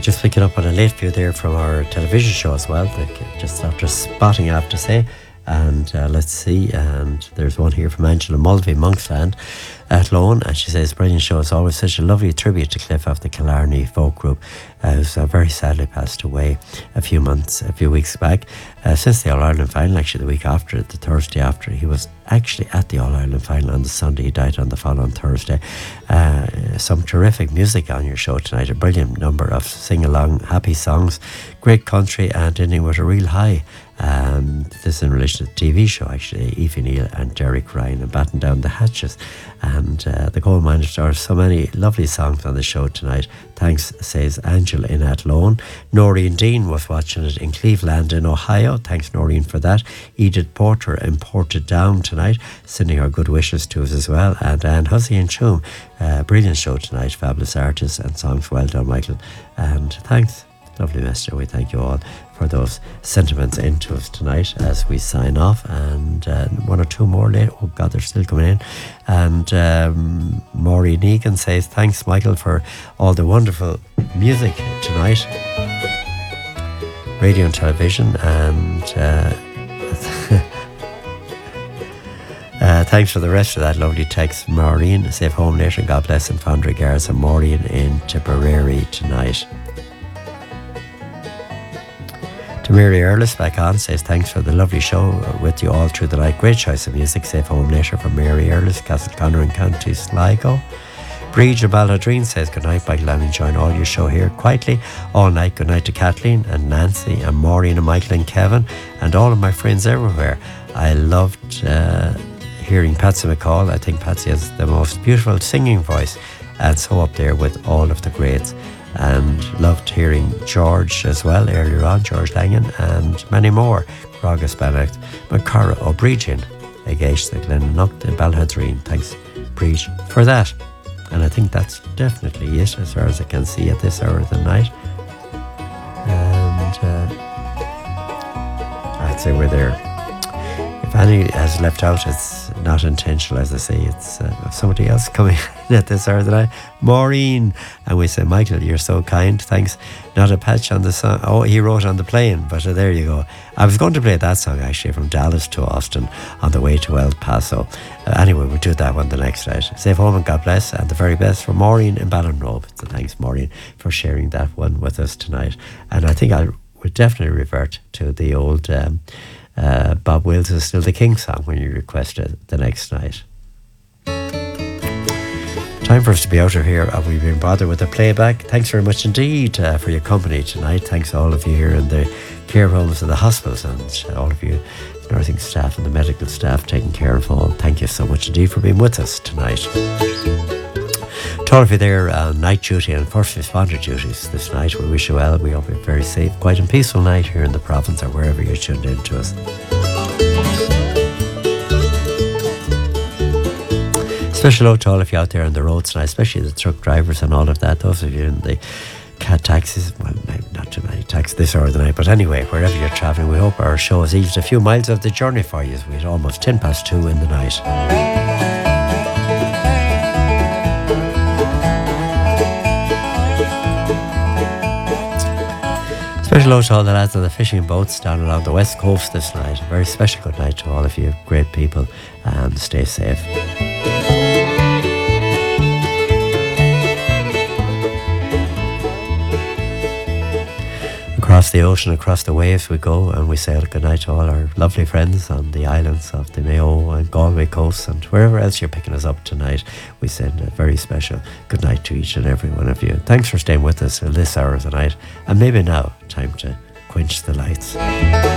Just picking up on a late view there from our television show as well, just after spotting, I have to say. And let's see, and there's one here from Angela Mulvey, Monksland, at Lone, and she says, brilliant show, it's always such a lovely tribute to Cliff of the Killarney folk group, who's very sadly passed away a few weeks back. Since the All-Ireland final, actually the week after, the Thursday after, he was actually at the All-Ireland final on the Sunday. He died on the following Thursday. Some terrific music on your show tonight, a brilliant number of sing-along happy songs, great country, and ending with a real high. This in relation to the TV show, actually, Aoife Neal and Derek Ryan, and Batten Down the Hatches, and the Gold Miner Stars. So many lovely songs on the show tonight. Thanks, says Angela in Athlone. Noreen Dean was watching it in Cleveland in Ohio. Thanks, Noreen, for that. Edith Porter in Portadown tonight, sending her good wishes to us as well. And Anne Hussey in Choom, brilliant show tonight, fabulous artists and songs. Well done, Michael. And thanks, lovely message. We thank you all for those sentiments into us tonight as we sign off. And one or two more later. Oh God, they're still coming in. And Maureen Egan says, thanks, Michael, for all the wonderful music tonight, radio and television. And thanks for the rest of that lovely text, Maureen. Safe home later, God bless, and fond regards, and Maureen in Tipperary tonight. Mary Earlis back on says, thanks for the lovely show with you all through the night. Great choice of music. Safe home later from Mary Earlis, Castleconner in County Sligo. Bridge of Balladreen says, good night, Michael. I'm enjoying all your show here quietly all night. Good night to Kathleen and Nancy and Maureen and Michael and Kevin and all of my friends everywhere. I loved hearing Patsy McCall. I think Patsy has the most beautiful singing voice and so up there with all of the greats. And loved hearing George as well earlier on, George Langan, and many more. Ragas Bannacht, Macara O'Brien, Egeish, the Glennock, the Balhadreen. Thanks, Breach, for that. And I think that's definitely it as far as I can see at this hour of the night. And I'd say we're there. If any has left out, it's not intentional, as I say. It's somebody else coming in at this hour of the night. Maureen. And we say, Michael, you're so kind. Thanks. Not a patch on the song. Oh, he wrote on the plane, but there you go. I was going to play that song, actually, from Dallas to Austin on the way to El Paso. Anyway, we'll do that one the next night. Safe home and God bless, and the very best from Maureen in Ballinrobe. So thanks, Maureen, for sharing that one with us tonight. And I think I will definitely revert to the old... Bob Wills is Still the King song when you request it the next night. Time for us to be out of here. We've been bothered with the playback. Thanks very much indeed for your company tonight. Thanks to all of you here in the care homes and the hospitals, and all of you nursing staff and the medical staff taking care of all. Thank you so much indeed for being with us tonight. To all of you there on night duty and first responder duties this night, we wish you well. We hope you're very safe, quiet and peaceful night here in the province or wherever you're tuned in to us. Special note to all of you out there on the roads tonight, especially the truck drivers and all of that. Those of you in the cat taxis, well, not too many taxis this hour of the night, but anyway, wherever you're travelling, we hope our show has eased a few miles of the journey for you. We had almost 2:10 in the night. Special hello to all the lads on the fishing boats down along the west coast this night. A very special good night to all of you, great people, and stay safe. Across the ocean, across the waves we go, and we say good night to all our lovely friends on the islands of the Mayo and Galway coast and wherever else you're picking us up tonight. We send a very special good night to each and every one of you. Thanks for staying with us at this hour of the night, and maybe now time to quench the lights.